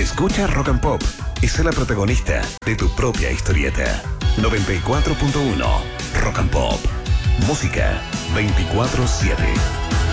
Escucha Rock and Pop y sé la protagonista de tu propia historieta. 94.1 Rock and Pop. Música 24/7.